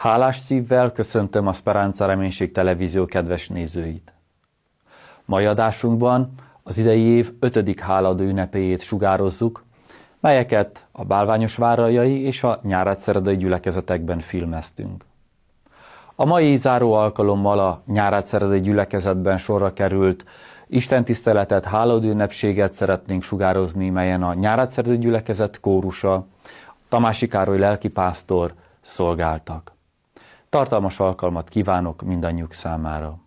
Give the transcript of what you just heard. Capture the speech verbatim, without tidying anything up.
Hálás szívvel köszöntöm a Speranza Reménység Televízió kedves nézőit. Mai adásunkban az idei év ötödik hálaadó ünnepéjét sugározzuk, melyeket a bálványosváraljai és a nyárátszeredai gyülekezetekben filmeztünk. A mai záró alkalommal a nyárátszeredai gyülekezetben sorra került istentiszteletet, hálaadó ünnepséget szeretnénk sugározni, melyen a nyárátszeredai gyülekezet kórusa, Tamási Károly lelkipásztor szolgáltak. Tartalmas alkalmat kívánok mindannyiuk számára!